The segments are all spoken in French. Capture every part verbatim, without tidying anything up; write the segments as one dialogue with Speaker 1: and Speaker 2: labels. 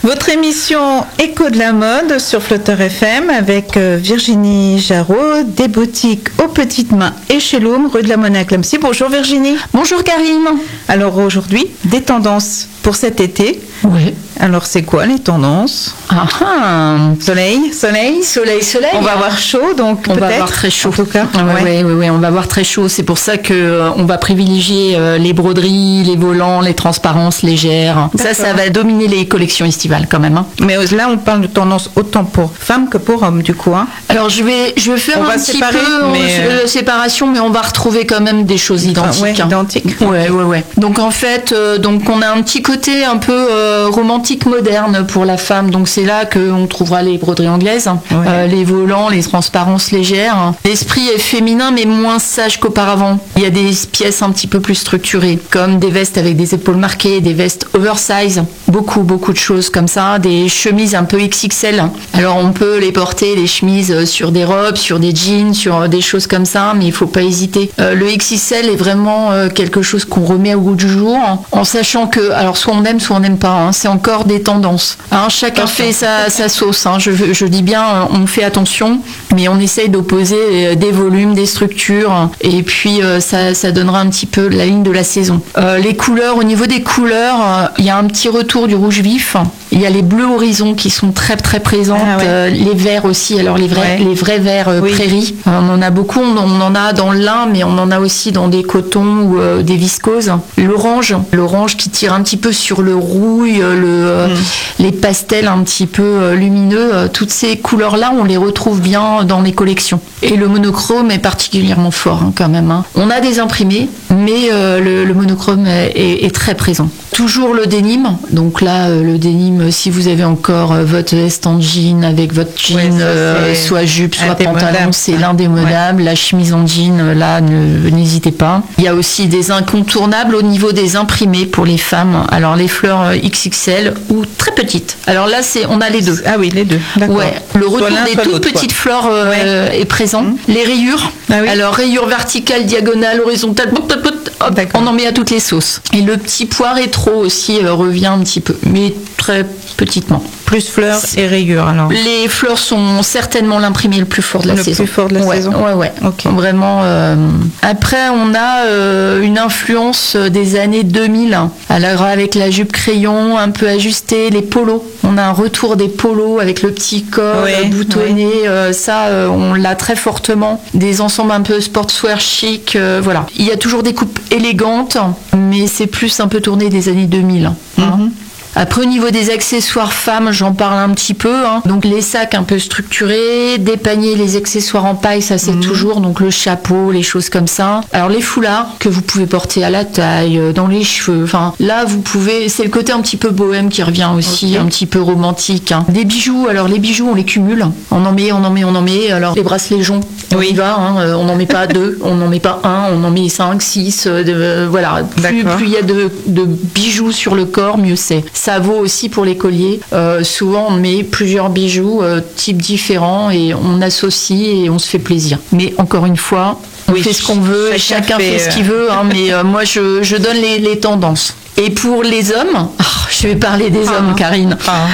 Speaker 1: Votre émission Écho de la mode sur Flutter F M avec Virginie Jarraud, des boutiques aux petites mains et chez Loom, rue de la Monnaie à Clamecy. Bonjour Virginie.
Speaker 2: Bonjour Karine.
Speaker 1: Alors aujourd'hui, des tendances pour cet été.
Speaker 2: Oui.
Speaker 1: Alors c'est quoi les tendances?
Speaker 2: Ah ah.
Speaker 1: Soleil, soleil,
Speaker 2: soleil, soleil.
Speaker 1: On va avoir chaud, donc
Speaker 2: on
Speaker 1: peut-être.
Speaker 2: va avoir très chaud.
Speaker 1: En tout cas.
Speaker 2: Ah, ouais. Oui, oui, oui, on va avoir très chaud. C'est pour ça que euh, on va privilégier euh, les broderies, les volants, les transparences légères. Ça, ça va dominer les collections estivales quand même. Hein.
Speaker 1: Mais là, on parle de tendance autant pour femmes que pour hommes, du coup. Hein.
Speaker 2: Alors je vais, je vais faire
Speaker 1: on
Speaker 2: un
Speaker 1: va
Speaker 2: petit
Speaker 1: séparer,
Speaker 2: peu
Speaker 1: mais...
Speaker 2: euh, séparation, mais on va retrouver quand même des choses identiques.
Speaker 1: Ah, ouais,
Speaker 2: hein.
Speaker 1: identiques.
Speaker 2: Ouais, ouais, ouais. Donc en fait, euh, donc on a un petit côté un peu euh, romantique moderne pour la femme. Donc c'est là qu'on trouvera les broderies anglaises, ouais. euh, les volants, les transparences légères. L'esprit est féminin mais moins sage qu'auparavant. Il y a des pièces un petit peu plus structurées, comme des vestes avec des épaules marquées, des vestes oversize, beaucoup beaucoup de choses comme ça, des chemises un peu X X L. Alors on peut les porter, les chemises, sur des robes, sur des jeans, sur des choses comme ça, mais il faut pas hésiter. Euh, le X X L est vraiment euh, quelque chose qu'on remet au goût du jour, en sachant que, alors soit on aime, soit on n'aime pas. Hein, c'est encore des tendances. Hein, chacun fait sa, sa sauce. Hein. Je, je dis bien, on fait attention, mais on essaye d'opposer des volumes, des structures, et puis euh, ça, ça donnera un petit peu la ligne de la saison. Euh, les couleurs, au niveau des couleurs, il euh, y a un petit retour du rouge vif. Il y a les bleus horizons qui sont très très présentes, ah ouais. euh, les verts aussi. Alors les vrais, ouais. les vrais verts euh, oui. prairies. Euh, on en a beaucoup. On, on en a dans le lin, mais on en a aussi dans des cotons ou euh, des viscoses. L'orange, l'orange qui tire un petit peu sur le rouille, le, euh, mm. les pastels un petit peu euh, lumineux. Euh, toutes ces couleurs-là, on les retrouve bien dans les collections. Et le monochrome est particulièrement fort hein, quand même. Hein. On a des imprimés, mais euh, le, le monochrome est, est, est très présent. Toujours le denim. Donc là, euh, le denim, si vous avez encore euh, votre veste en jean avec votre jean, ouais, ça, euh, soit jupe, soit pantalon, c'est l'indémodable. Ouais. La chemise en jean, là, ne, n'hésitez pas. Il y a aussi des incontournables au niveau des imprimés pour les femmes. Alors les fleurs X X L ou très petites. Alors là, c'est, on a les deux.
Speaker 1: Ah oui, les deux. D'accord.
Speaker 2: Ouais. Le retour des toutes petites quoi. fleurs euh, ouais. est présent. Mmh. Les rayures. Ah oui. Alors rayures verticales, diagonales, horizontales. Hop, on en met à toutes les sauces. Et le petit pois rétro aussi euh, revient un petit peu, mais très petitement.
Speaker 1: Plus fleurs et rayures alors.
Speaker 2: Les fleurs sont certainement l'imprimé le plus fort de la
Speaker 1: le
Speaker 2: saison.
Speaker 1: Le plus fort de la
Speaker 2: ouais,
Speaker 1: saison.
Speaker 2: Ouais, ouais.
Speaker 1: Okay.
Speaker 2: Vraiment. Euh... Après, on a euh, une influence des années deux mille. Alors avec la jupe crayon un peu ajustée, les polos. On a un retour des polos avec le petit col ouais, boutonné. Ouais. Euh, ça, euh, on l'a très fortement. Des ensembles un peu sportswear chic. Euh, voilà. Il y a toujours des coupes élégantes, mais c'est plus un peu tourné des années deux mille. Hein. Mm-hmm. Après, au niveau des accessoires femmes, j'en parle un petit peu. Hein. Donc, les sacs un peu structurés, des paniers, les accessoires en paille, ça c'est mmh. toujours. Donc, le chapeau, les choses comme ça. Alors, les foulards que vous pouvez porter à la taille, dans les cheveux. Enfin, là, vous pouvez... C'est le côté un petit peu bohème qui revient aussi, okay. un petit peu romantique. Hein. Des bijoux, alors les bijoux, on les cumule. On en met, on en met, on en met. Alors, les bracelets joncs, on oui. y va. Hein. On n'en met pas deux, on n'en met pas un, on en met cinq, six. Euh, voilà. Plus, plus il y a de, de bijoux sur le corps, mieux c'est. Ça vaut aussi pour les colliers. Euh, souvent, on met plusieurs bijoux, euh, types différents, et on associe et on se fait plaisir. Mais encore une fois, on oui, fait ce qu'on veut, chacun, chacun fait, fait ce qu'il veut, hein, mais euh, moi, je, je donne les, les tendances. Et pour les hommes, oh, je vais parler des ah, hommes, Karine. Ah.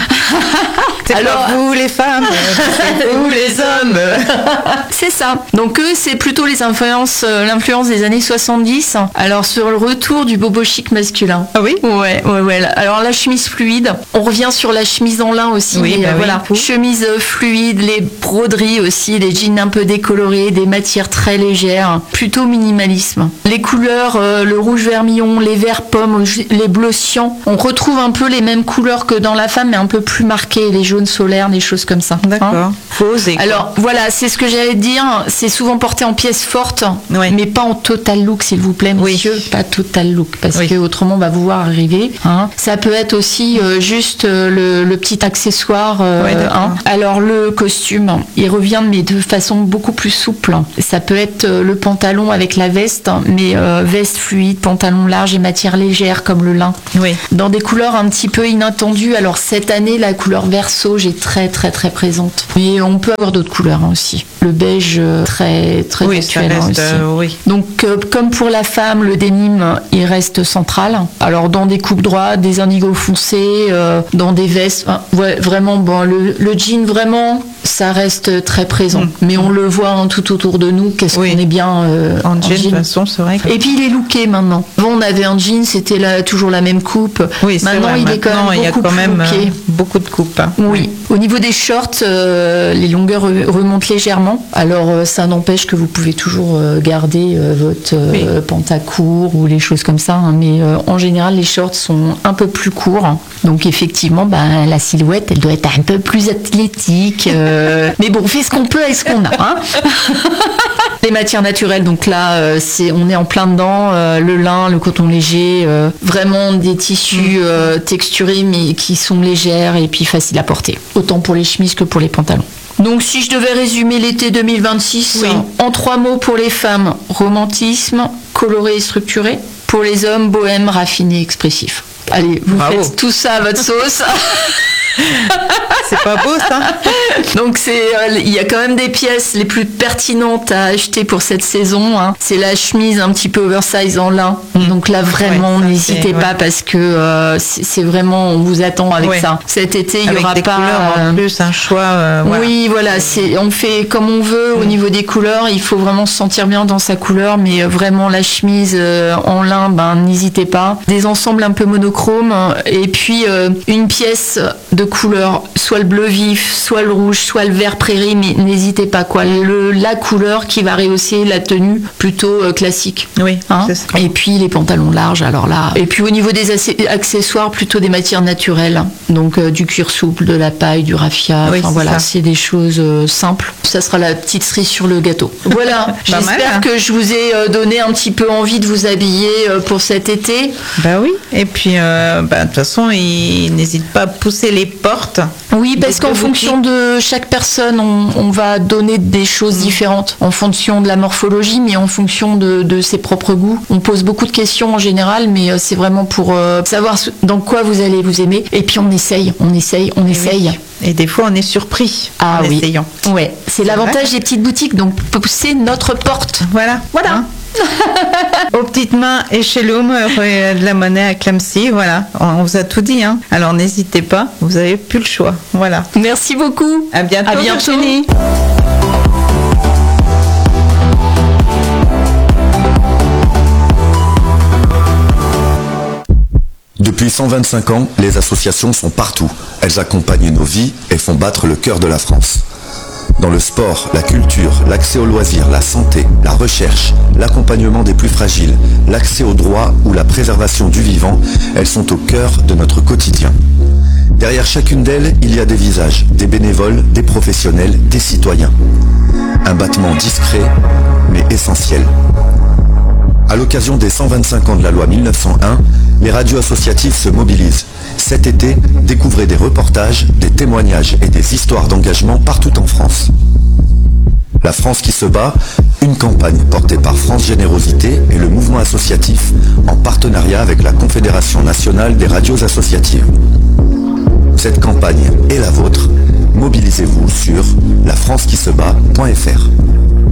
Speaker 1: C'est alors pas vous les femmes, c'est vous les hommes.
Speaker 2: C'est ça. Donc eux, c'est plutôt les influences, euh, l'influence des années soixante-dix. Alors sur le retour du bobo chic masculin.
Speaker 1: Ah oui.
Speaker 2: Ouais, ouais, ouais. Alors la chemise fluide. On revient sur la chemise en lin aussi.
Speaker 1: Oui,
Speaker 2: mais,
Speaker 1: bah
Speaker 2: euh,
Speaker 1: oui.
Speaker 2: Voilà. Chemise fluide, les broderies aussi, les jeans un peu décolorés, des matières très légères, plutôt minimalisme. Les couleurs, euh, le rouge vermillon, les verts pommes, les bleus cyan. On retrouve un peu les mêmes couleurs que dans la femme, mais un peu plus marquées. Les jaunes solaires, des choses comme ça.
Speaker 1: D'accord. Hein. Faut oser.
Speaker 2: Alors voilà, c'est ce que j'allais dire. C'est souvent porté en pièces fortes,
Speaker 1: oui.
Speaker 2: mais pas en total look, s'il vous plaît, monsieur. Oui. Pas total look, parce oui. que autrement on va vous voir arriver. Hein. Ça peut être aussi euh, juste euh, le, le petit accessoire. Euh,
Speaker 1: ouais,
Speaker 2: hein. Alors le costume, il revient mais de façon beaucoup plus souple. Ça peut être euh, le pantalon avec la veste, mais euh, veste fluide, pantalon large et matière légère comme le lin.
Speaker 1: Oui.
Speaker 2: Dans des couleurs un petit peu inattendues. Alors cette année, la couleur verso sauge est très très très présente. Mais on peut avoir d'autres couleurs hein, aussi. Le beige euh, très très
Speaker 1: oui,
Speaker 2: actuel
Speaker 1: ça reste,
Speaker 2: hein, aussi.
Speaker 1: Euh, oui.
Speaker 2: Donc euh, comme pour la femme, le denim il reste central. Alors dans des coupes droites, des indigos foncés, euh, dans des vestes, hein, ouais, vraiment bon le, le jean vraiment ça reste très présent. Mmh. Mais on le voit hein, tout autour de nous. Qu'est-ce oui. qu'on est bien euh,
Speaker 1: en, en jean, jean. De toute façon, c'est vrai. Que...
Speaker 2: Et puis il est looké maintenant. Avant on avait un jean, c'était là, toujours la même coupe.
Speaker 1: Oui,
Speaker 2: maintenant
Speaker 1: vrai.
Speaker 2: il
Speaker 1: maintenant,
Speaker 2: est quand même
Speaker 1: il y a
Speaker 2: beaucoup
Speaker 1: quand même
Speaker 2: looké.
Speaker 1: Euh, beaucoup de coupes. Hein.
Speaker 2: Oui. Au niveau des shorts, euh, les longueurs remontent légèrement. Alors euh, ça n'empêche que vous pouvez toujours euh, garder euh, votre euh, oui. pantacourt ou les choses comme ça. Hein, mais euh, en général, les shorts sont un peu plus courts. Donc effectivement, bah, la silhouette, elle doit être un peu plus athlétique. Euh, mais bon, on fait ce qu'on peut avec ce qu'on a. Hein. Les matières naturelles, donc là, euh, c'est, on est en plein dedans. Euh, le lin, le coton léger, euh, vraiment des tissus euh, texturés mais qui sont légères et puis faciles à porter. Autant pour les chemises que pour les pantalons. Donc si je devais résumer l'été deux mille vingt-six, oui. en trois mots pour les femmes, romantisme, coloré et structuré. Pour les hommes, bohème, raffiné, expressif. Allez, vous Bravo. Faites tout ça à votre sauce.
Speaker 1: C'est pas beau ça.
Speaker 2: Donc c'est, il euh, y a quand même des pièces les plus pertinentes à acheter pour cette saison. Hein. C'est la chemise un petit peu oversize en lin. Mmh. Donc là vraiment, ouais, n'hésitez pas ouais. parce que euh, c'est, c'est vraiment, on vous attend avec ouais. ça. Cet été, il y aura
Speaker 1: des
Speaker 2: pas.
Speaker 1: Couleurs, en plus un choix. Euh, voilà.
Speaker 2: Oui, voilà, c'est, on fait comme on veut mmh. au niveau des couleurs. Il faut vraiment se sentir bien dans sa couleur, mais vraiment la chemise euh, en lin, ben n'hésitez pas. Des ensembles un peu monochromes et puis euh, une pièce de couleur, soit le bleu vif, soit le rouge, soit le vert prairie, mais n'hésitez pas quoi, le, la couleur qui va rehausser la tenue plutôt euh, classique.
Speaker 1: Oui.
Speaker 2: Hein c'est ça. Et puis les pantalons larges, alors là. Et puis au niveau des accessoires, plutôt des matières naturelles, donc euh, du cuir souple, de la paille, du raffia. Oui, enfin c'est voilà, ça. C'est des choses euh, simples. Ça sera la petite cerise sur le gâteau. Voilà. J'espère mal, hein. que je vous ai euh, donné un petit peu envie de vous habiller euh, pour cet été.
Speaker 1: Bah oui. Et puis euh, bah, de toute façon, il n'hésite pas à pousser les portes.
Speaker 2: Oui, parce qu'en fonction de chaque personne, on, on va donner des choses différentes en fonction de la morphologie, mais en fonction de, de ses propres goûts. On pose beaucoup de questions en général, mais c'est vraiment pour euh, savoir dans quoi vous allez vous aimer. Et puis on essaye, on essaye, on
Speaker 1: et
Speaker 2: essaye.
Speaker 1: Oui. Et des fois, on est surpris
Speaker 2: ah,
Speaker 1: en
Speaker 2: oui.
Speaker 1: essayant.
Speaker 2: Ouais, c'est, c'est l'avantage vrai. Des petites boutiques, donc pousser notre porte.
Speaker 1: Voilà,
Speaker 2: voilà.
Speaker 1: Hein. Aux petites mains et chez Loom, de la monnaie à Clamecy, voilà, on vous a tout dit, hein. Alors n'hésitez pas, vous avez plus le choix, voilà.
Speaker 2: Merci beaucoup.
Speaker 1: À bientôt.
Speaker 2: À bientôt.
Speaker 3: Depuis cent vingt-cinq ans, les associations sont partout. Elles accompagnent nos vies et font battre le cœur de la France. Dans le sport, la culture, l'accès aux loisirs, la santé, la recherche, l'accompagnement des plus fragiles, l'accès aux droits ou la préservation du vivant, elles sont au cœur de notre quotidien. Derrière chacune d'elles, il y a des visages, des bénévoles, des professionnels, des citoyens. Un battement discret, mais essentiel. À l'occasion des cent vingt-cinq ans de la loi mille neuf cent un, les radios associatives se mobilisent. Cet été, découvrez des reportages, des témoignages et des histoires d'engagement partout en France. La France qui se bat, une campagne portée par France Générosité et le mouvement associatif en partenariat avec la Confédération nationale des radios associatives. Cette campagne est la vôtre. Mobilisez-vous sur la france qui se bat point f r.